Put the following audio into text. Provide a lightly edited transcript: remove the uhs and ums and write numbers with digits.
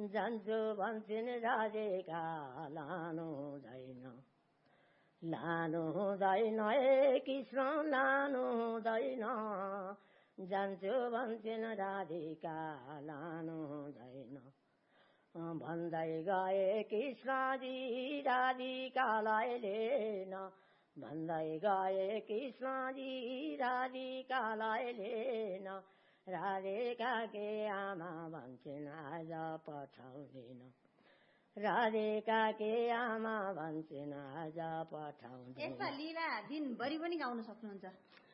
जान्छु भन्छन् राधिका लानु हुँदैन ए कृष्ण लानु हुँदैन जान्छु भन्छन् राधिका लानु हुँदैन भन्दै गए कृष्णजी राधिकालाई लिन भन्दै गए कृष्णजी राधिकालाई लिन राधिका के आमा भन्छन् आज पठाउँदिन राधिका के आमा भन्छन् आज पठाउँदिन। यस्ता लीला दिनभरि पनि गाउन सक्नुहुन्छ?